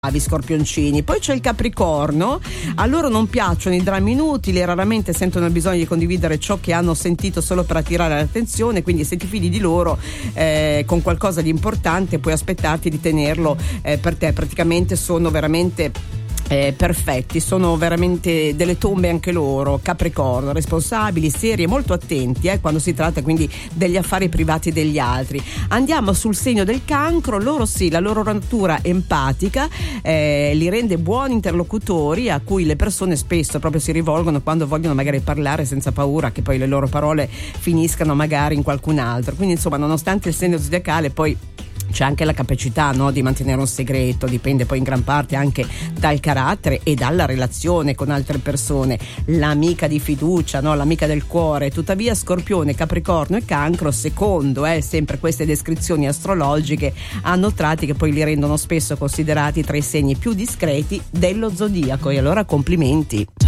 Scorpioncini. Poi c'è il Capricorno, a loro non piacciono i drammi inutili, raramente sentono il bisogno di condividere ciò che hanno sentito solo per attirare l'attenzione, quindi se ti fidi di loro con qualcosa di importante puoi aspettarti di tenerlo per te. Praticamente sono veramente perfetti, sono veramente delle tombe anche loro. Capricorno, responsabili, seri e molto attenti quando si tratta quindi degli affari privati degli altri. Andiamo sul segno del Cancro. Loro sì, la loro natura empatica li rende buoni interlocutori a cui le persone spesso proprio si rivolgono quando vogliono magari parlare, senza paura che poi le loro parole finiscano magari in qualcun altro. Quindi insomma, nonostante il segno zodiacale, poi c'è anche la capacità, no, di mantenere un segreto, dipende poi in gran parte anche dal carattere e dalla relazione con altre persone, l'amica di fiducia, no, l'amica del cuore. Tuttavia Scorpione, Capricorno e Cancro, secondo sempre queste descrizioni astrologiche, hanno tratti che poi li rendono spesso considerati tra i segni più discreti dello zodiaco, e allora complimenti.